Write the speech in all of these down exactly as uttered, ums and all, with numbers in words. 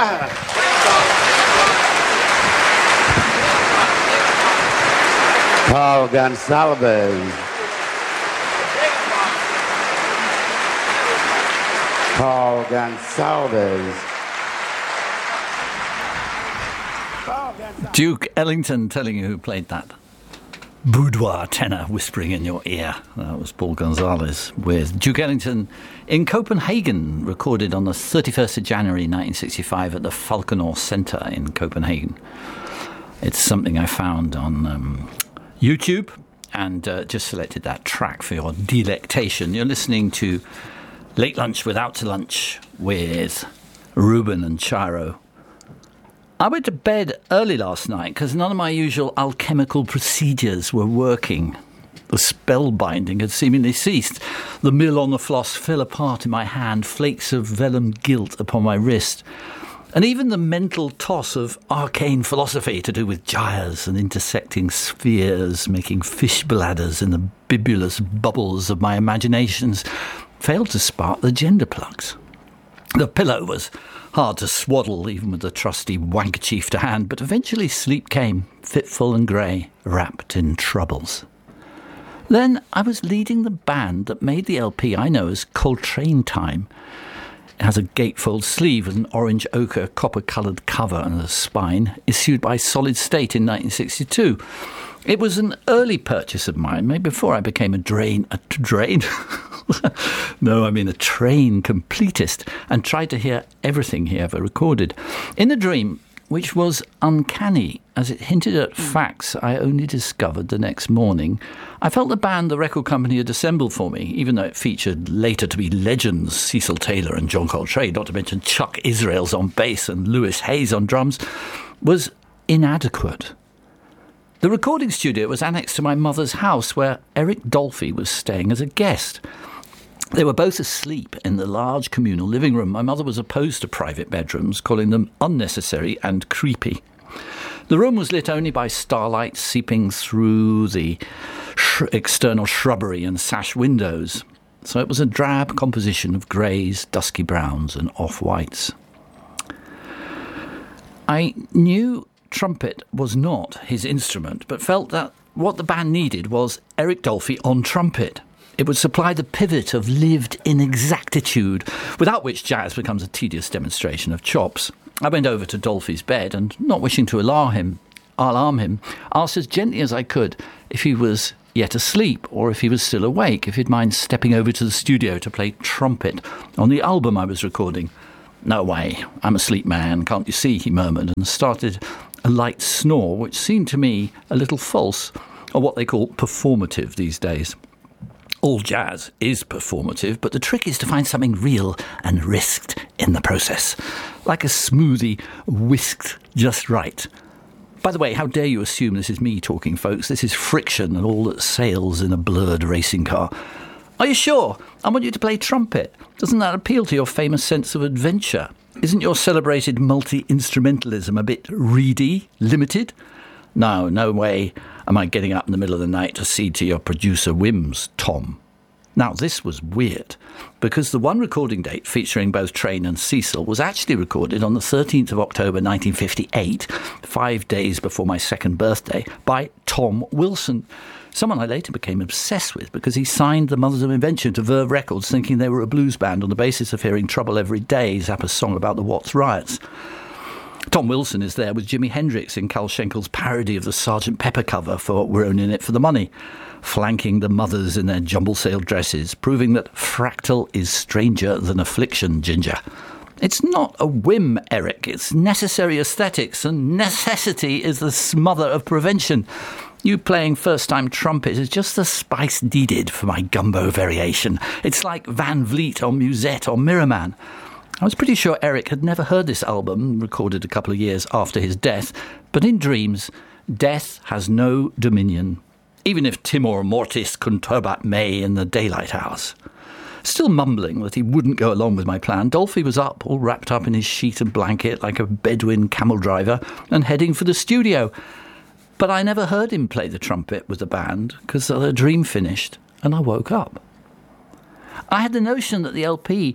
Paul Gonsalves. Paul Gonsalves. Duke Ellington telling you who played that. Boudoir tenor whispering in your ear. That was Paul Gonsalves with Duke Ellington in Copenhagen, recorded on the thirty-first of January nineteen sixty-five at the Falconer Centre in Copenhagen. It's something I found on um, YouTube and uh, just selected that track for your delectation. You're listening to Late Lunch with Out to Lunch with Ruben and Chiro. I went to bed early last night because none of my usual alchemical procedures were working. The spellbinding had seemingly ceased. The mill on the floss fell apart in my hand, flakes of vellum gilt upon my wrist. And even the mental toss of arcane philosophy to do with gyres and intersecting spheres, making fish bladders in the bibulous bubbles of my imaginations, failed to spark the gender plugs. The pillow was hard to swaddle, even with the trusty wankerchief to hand, but eventually sleep came, fitful and grey, wrapped in troubles. Then I was leading the band that made the L P I know as Coltrane Time. It has a gatefold sleeve with an orange ochre copper-coloured cover and a spine, issued by Solid State in nineteen sixty-two. It was an early purchase of mine, maybe before I became a drain... A drain? No, I mean a train completist, and tried to hear everything he ever recorded. In the dream, which was uncanny, as it hinted at facts I only discovered the next morning, I felt the band the record company had assembled for me, even though it featured later-to-be legends Cecil Taylor and John Coltrane, not to mention Chuck Israels on bass and Lewis Hayes on drums, was inadequate. The recording studio was annexed to my mother's house, where Eric Dolphy was staying as a guest. They were both asleep in the large communal living room. My mother was opposed to private bedrooms, calling them unnecessary and creepy. The room was lit only by starlight seeping through the sh- external shrubbery and sash windows, so it was a drab composition of greys, dusky browns and off-whites. I knew trumpet was not his instrument, but felt that what the band needed was Eric Dolphy on trumpet. It would supply the pivot of lived inexactitude, without which jazz becomes a tedious demonstration of chops. I went over to Dolphy's bed and, not wishing to alarm him, alarm him, asked as gently as I could if he was yet asleep or if he was still awake, if he'd mind stepping over to the studio to play trumpet on the album I was recording. "No way, I'm a sleep man, can't you see?" he murmured, and started a light snore, which seemed to me a little false, or what they call performative these days. All jazz is performative, but the trick is to find something real and risked in the process, like a smoothie whisked just right. By the way, how dare you assume this is me talking, folks? This is friction and all that sails in a blurred racing car. Are you sure? I want you to play trumpet. Doesn't that appeal to your famous sense of adventure? Isn't your celebrated multi-instrumentalism a bit reedy, limited? No, no way am I getting up in the middle of the night to cede to your producer whims, Tom. Now, this was weird, because the one recording date featuring both Train and Cecil was actually recorded on the thirteenth of October nineteen fifty-eight, five days before my second birthday, by Tom Wilson, someone I later became obsessed with because he signed the Mothers of Invention to Verve Records thinking they were a blues band on the basis of hearing Trouble Every Day, Zappa's song about the Watts riots. Tom Wilson is there with Jimi Hendrix in Carl Schenkel's parody of the Sergeant Pepper cover for We're Only in It for the Money, flanking the mothers in their jumble sale dresses, proving that fractal is stranger than affliction, Ginger. It's not a whim, Eric. It's necessary aesthetics, and necessity is the smother of prevention. You playing first-time trumpet is just the spice needed for my gumbo variation. It's like Van Vliet or Musette or Mirrorman. I was pretty sure Eric had never heard this album, recorded a couple of years after his death, but in dreams, death has no dominion, even if Timor mortis conturbat me in the daylight hours. Still mumbling that he wouldn't go along with my plan, Dolphy was up, all wrapped up in his sheet and blanket like a Bedouin camel driver, and heading for the studio. But I never heard him play the trumpet with the band, because the dream finished, and I woke up. I had the notion that the L P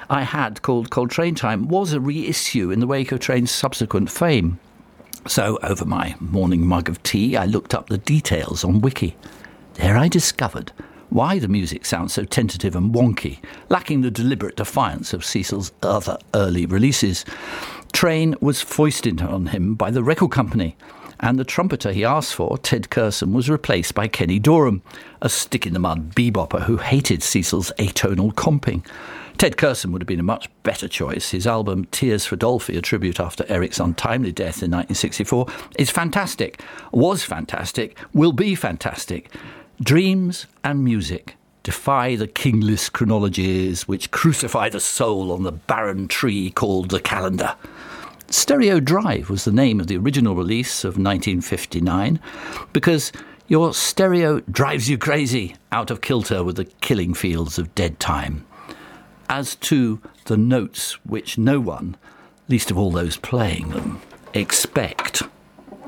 I had, called Coltrane Time, was a reissue in the wake of Train's subsequent fame. So, over my morning mug of tea, I looked up the details on Wiki. There I discovered why the music sounds so tentative and wonky, lacking the deliberate defiance of Cecil's other early releases. Train was foisted on him by the record company, and the trumpeter he asked for, Ted Curson, was replaced by Kenny Dorham, a stick-in-the-mud bebopper who hated Cecil's atonal comping. Ted Curson would have been a much better choice. His album Tears for Dolphy, a tribute after Eric's untimely death in nineteen sixty-four, is fantastic, was fantastic, will be fantastic. Dreams and music defy the kingless chronologies which crucify the soul on the barren tree called the calendar. Stereo Drive was the name of the original release of nineteen fifty-nine because your stereo drives you crazy, out of kilter with the killing fields of dead time. As to the notes which no one, least of all those playing them, expect.